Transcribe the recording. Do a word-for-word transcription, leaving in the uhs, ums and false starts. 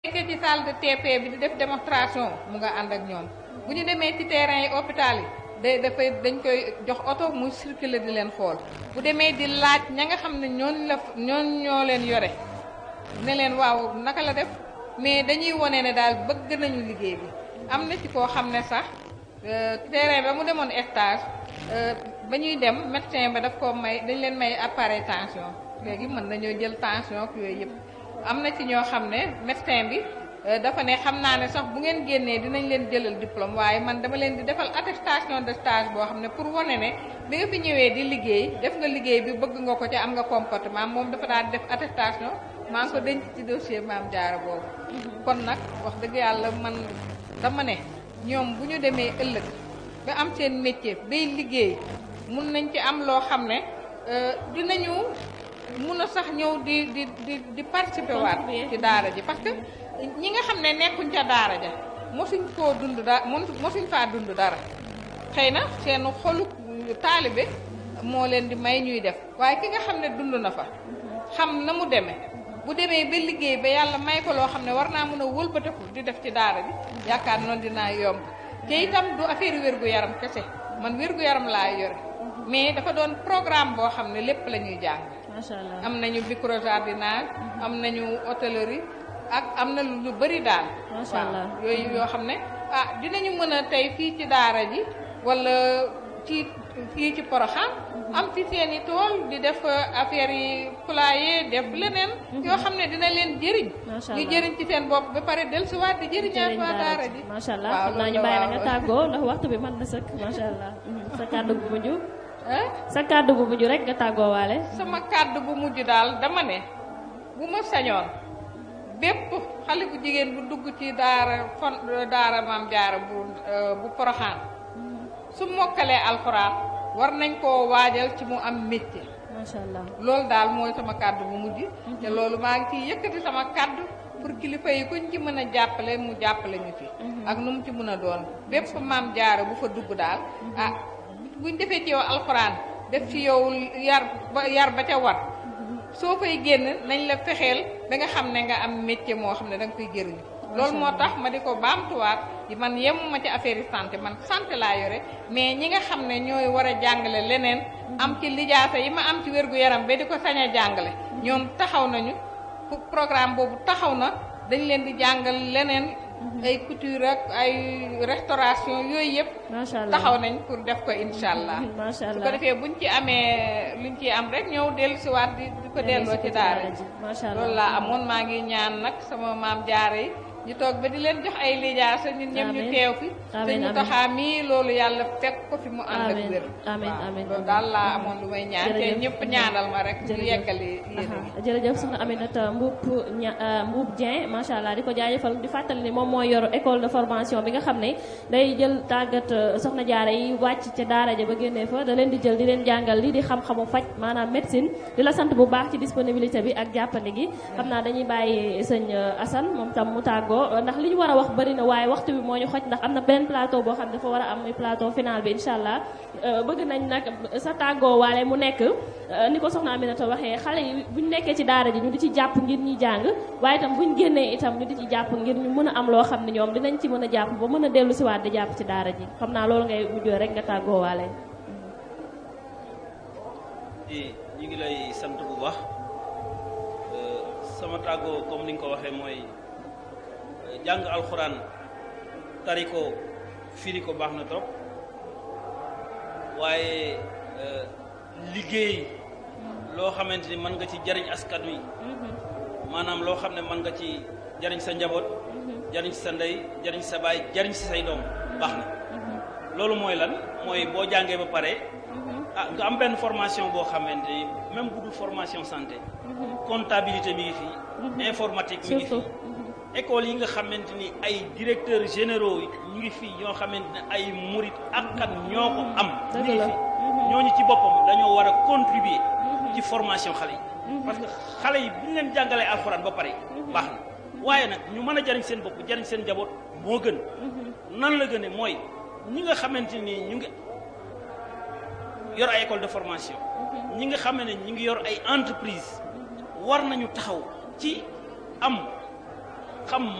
nekkee ci salle de T P bi di def démonstration mu nga ànd ak ñoom bu ñu demee ci terrain yi hôpital yi day dafay dañ koy jox oto muy circuler di leen xool bu demee di laaj ña nga xam ne ñoon la ñoon ñoo leen yore ne leen waaw naka la def mais dañuy wone ne daal bëgg nañu liggéey bi am na ci koo xam ne sax terrain ba mu demoon stage ba ñuy dem médecin ba daf ko may dañ leen may appareil tension léegi mën nañoo jël tension ak yooyu yëpp am na ci ñoo xam ne médecin bi dafa ne xam naa ne sax bu ngeen génnee dinañ leen jëlal diplôme waaye man dama leen di defal attestation de stage boo xam ne pour wane ne bi nga fi ñëwee di liggéey def nga liggéey bi bëgg nga ko ci am nga comportement moom dafa daal di def attestation maa ngi ko denc ci dossier Maam Jaara boobu kon nag wax dëgg yàlla man dama ne ñoom bu ñu demee ëllëg ba am seen métier bay liggéey mun nañ ci am loo xam ne dinañu mun a sax ñëw di di di di participer waat ci daara ji parce que ñi nga xam ne nekkuñ ca daara ja mosuñ koo dund da mosuñ faa dund dara xëy na seen xolu taalibe moo leen di may ñuy def waaye ki nga xam ne dund na fa xam na mu demee bu demee ba liggéey ba yàlla may ko loo xam ne war naa mën a wëlbateku di def ci daara bi yaakaar noonu dinaa yomb te itam du affaire wér-gu-yaram kese man wér-gu-yaram laa yore mais dafa doon programme boo xam ne lépp la ñuy jàng macha allah am nañu microjardinage am nañu hôtellerie ak am na lu bëri daal macha allah yooyu yoo xam ne ah dinañu mën a tey fii ci daara ji wala ci fii ci Porokhane am ci seen i tool di def affaire yi poulailler def leneen yoo xam ne dina leen jëriñ ñu jëriñ ci seen bopp ba pare dellusiwaat di jëriñaat waa daara ji macha allah xam naa ñu bàyyi la nga tàggoo ndax waxtu bi mën na sëkk macha allah sa kàddu bu mujj sa kàddu bu mujj rek nga tàggoo waale sama kàddu bu mujj daal dama ne bu ma sañoon bépp xale bu jigéen bu dugg ci daara fon daara Maam Jaara bu bu Porokhane su mokkalee alxuraan war nañ koo waajal ci mu am métier macha allah loolu daal mooy sama kàddu bu mujj te loolu maa ngi ciy yëkkati sama kàddu pour kilifa yi kuñ ci mën a jàppale mu jàppale ñu ci ak nu mu ci mën a doon bépp Maam Jaara bu fa dugg daal ah buñ defee ci yow alxuraan def ci yow yar ba yar ba ca war soo fay génn nañ la fexeel ba nga xam ne nga am métier moo xam ne da nga koy jëriñu loolu moo tax ma di ko baamtuwaat man yemuma ci affaire yi santé man santé laa yore mais ñi nga xam ne ñooy war a jàngale leneen am ci lijaasa yi ma am ci wér-gu-yaram ba di ko sañ a jàngale ñoom taxaw nañu programme boobu taxaw na dañ leen di jàngal leneen ay couture ak ay restauration yooyu yëpp taxaw nañ pour def ko incha allah su ko defee buñ ci amee luñ ci am rek ñëw dellu siwaat di di ko delloo ci daara ji loolu laa amoon maa ngi ñaan nag sama maam jaara yi ñu toog ba di leen jox ay lijaasa ñun ñëpp ñu teew fi te ñu taxaa mii loolu yàlla fekk ko fi mu ànd ak wér amiin amiin loolu daal laa amoon lu may ñaan te ñëpp ñaanal ma rek ñu yeggali yéen jërëjëf soxna Aminata Mboup Mboup Dieng macha allah di ko jaajëfal di fàttali ni moom mooy yor école de formation bi nga xam ne day jël tàggat soxna jaara yi wàcc ca daara ja ba génnee fa da leen di jël di leen jàngal lii di xam-xamu faj maanaam médecine di la sant bu baax ci disponibilité bi ak jàppandi gi xam naa dañuy bàyyi sëñ Assane moom tam mu tàggoo ndax li ñu war a wax bëri na waaye waxtu bi moo ñu xoj ndax am na beneen plateau boo xam ne dafa war a am muy plateau final bi incha allah bëgg nañ nag sa tàggoo waale mu nekk ni ko soxna Aminata waxee xale yi buñ nekkee ci daara ji ñu di ci jàpp ngir ñuy jàng waaye itam buñ génnee itam ñu di ci jàpp ngir ñu mën a am loo xam ne ñoom dinañ ci mën a jàpp ba mën a dellu si waat di jàpp ci daara ji xam naa loolu ngay mujjoo rek nga tàggoo waale ñu ngi lay sant bu baax sama tàggoo comme ni nga ko waxee mooy jàng alxuraan tari ko firi ko baax na trop waaye liggéey loo xamante ni mën nga ci jariñ askan wi maanaam loo xam ne mën nga ci jariñ sa njaboot jariñ sa ndey jariñ sa baay jariñ si say doom baax na loolu mooy lan mooy boo jàngee ba pare ah nga am benn formation boo xamante ni même bu dul formation santé comptabilité mi ngi fi informatique mi ngi fi école yi nga xamante ni ay directeurs généraux ñu ngi fii ñoo xamante ne ay murit ak kat ñoo ko am ñu ngi fi ñooñu ci boppam dañoo war a contribuer ci formation xale yi parce que xale yi bu ñu leen jàngalee alxuraan ba pare baax na waaye nag ñu mën a jariñ seen bopp jariñ seen njaboot moo gën nan la gëne mooy ñi nga xamante ni ñu ngi yor ay école de formation ñi nga xam ne ñu ngi yor ay entreprise war nañu taxaw ci am xam